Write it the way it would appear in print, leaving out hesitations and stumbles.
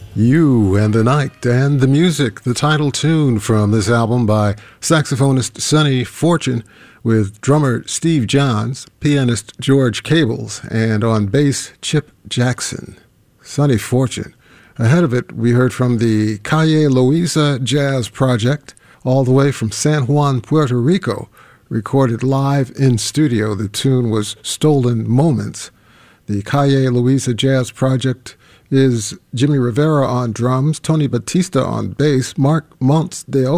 You and the Night and the Music, the title tune from this album by saxophonist Sonny Fortune with drummer Steve Johns, pianist George Cables, and on bass Chip Jackson. Sonny Fortune. Ahead of it, we heard from the Calle Loiza Jazz Project, all the way from San Juan, Puerto Rico, recorded live in studio. The tune was Stolen Moments. The Calle Loiza Jazz Project is Jimmy Rivera on drums, Tony Batista on bass, Mark Montes de